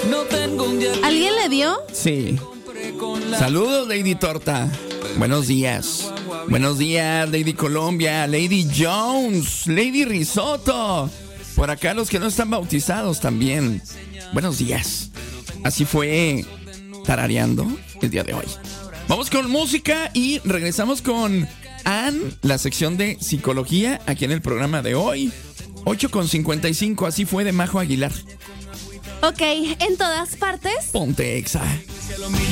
¿Alguien le dio? Sí. Saludos, Lady Torta. Buenos días. Buenos días, Lady Colombia, Lady Jones, Lady Risotto. Por acá los que no están bautizados también. Buenos días. Así fue tarareando el día de hoy. Vamos con música y regresamos con Ann, la sección de psicología aquí en el programa de hoy. 8:55, así fue de Majo Aguilar. Ok, en todas partes. Ponte Exa.